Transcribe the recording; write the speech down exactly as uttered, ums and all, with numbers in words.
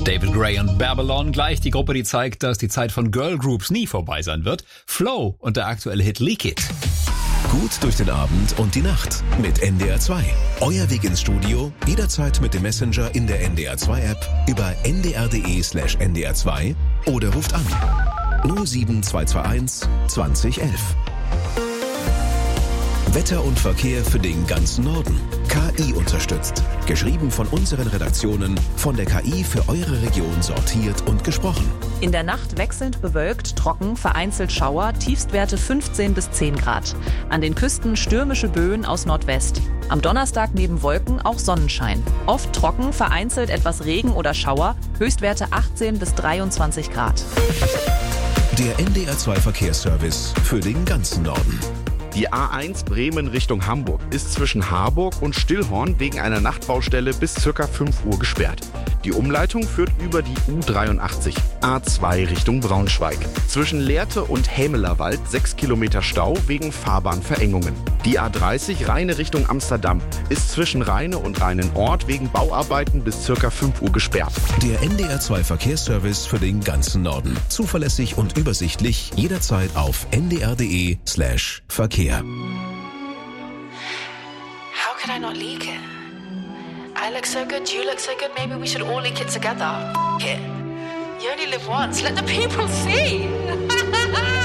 David Gray und Babylon, gleich die Gruppe, die zeigt, dass die Zeit von Girlgroups nie vorbei sein wird. Flow und der aktuelle Hit Leak It. Gut durch den Abend und die Nacht mit N D R zwei. Euer Weg ins Studio, jederzeit mit dem Messenger in der N D R zwei App, über ndr.de slash ndr2 oder ruft an null sieben zwei zwei eins zwanzig elf. Wetter und Verkehr für den ganzen Norden. K I unterstützt. Geschrieben von unseren Redaktionen, von der K I für eure Region sortiert und gesprochen. In der Nacht wechselnd bewölkt, trocken, vereinzelt Schauer, Tiefstwerte fünfzehn bis zehn Grad. An den Küsten stürmische Böen aus Nordwest. Am Donnerstag neben Wolken auch Sonnenschein. Oft trocken, vereinzelt etwas Regen oder Schauer, Höchstwerte achtzehn bis dreiundzwanzig Grad. Der N D R zwei Verkehrsservice für den ganzen Norden. Die A eins Bremen Richtung Hamburg ist zwischen Harburg und Stillhorn wegen einer Nachtbaustelle bis ca. fünf Uhr gesperrt. Die Umleitung führt über die U dreiundachtzig, A zwei Richtung Braunschweig. Zwischen Lehrte und Hämelerwald sechs Kilometer Stau wegen Fahrbahnverengungen. Die A dreißig Rheine Richtung Amsterdam ist zwischen Rheine und Rheinenort wegen Bauarbeiten bis ca. fünf Uhr gesperrt. Der N D R zwei Verkehrsservice für den ganzen Norden. Zuverlässig und übersichtlich, jederzeit auf ndr.de slash Verkehr. How could I not leak it? I look so good, you look so good, maybe we should all leak it together. F- it. You only live once, let the people see.